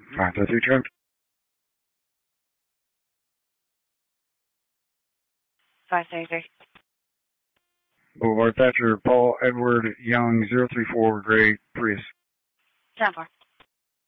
533 truck. Five thirty-three. Boulevard Thatcher, Paul Edward Young, 034, gray Prius. 10-4.